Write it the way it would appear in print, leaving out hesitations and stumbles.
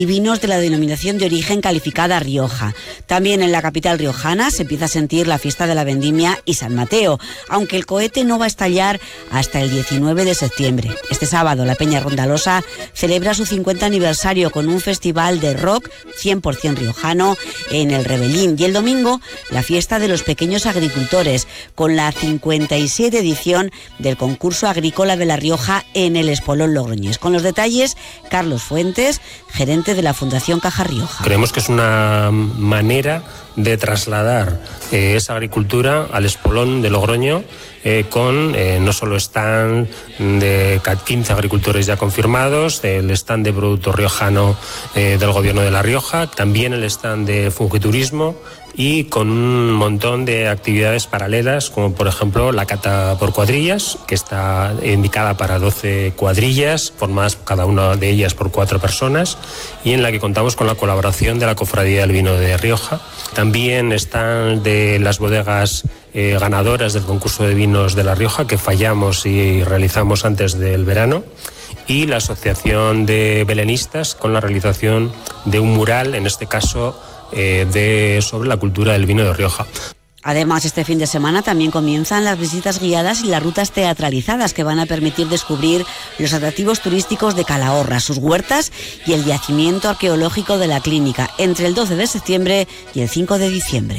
y vinos de la denominación de origen calificada Rioja. También en la capital riojana se empieza a sentir la fiesta de la vendimia y San Mateo, aunque el cohete no va a estallar hasta el 19 de septiembre. Este sábado la Peña Rondalosa celebra su 50 aniversario con un festival de rock 100% riojano en el Rebelín, y el domingo la fiesta de los pequeños agricultores con la 57 edición del concurso agrícola de La Rioja en el Espolón Logroñés. Con los detalles, Carlos Fuentes, gerente de la Fundación Caja Rioja. Creemos que es una manera de trasladar esa agricultura al Espolón de Logroño, con no solo stand de 15 agricultores ya confirmados, el stand de producto riojano del Gobierno de La Rioja, también el stand de fungiturismo, y con un montón de actividades paralelas, como por ejemplo la cata por cuadrillas, que está indicada para 12 cuadrillas, formadas cada una de ellas por 4 personas, y en la que contamos con la colaboración de la Cofradía del Vino de Rioja. También están de las bodegas ganadoras del concurso de vinos de La Rioja, que fallamos y realizamos antes del verano, y la Asociación de Belenistas, con la realización de un mural, en este caso sobre la cultura del vino de Rioja. Además, este fin de semana también comienzan las visitas guiadas y las rutas teatralizadas, que van a permitir descubrir los atractivos turísticos de Calahorra, sus huertas y el yacimiento arqueológico de la Clínica, entre el 12 de septiembre y el 5 de diciembre.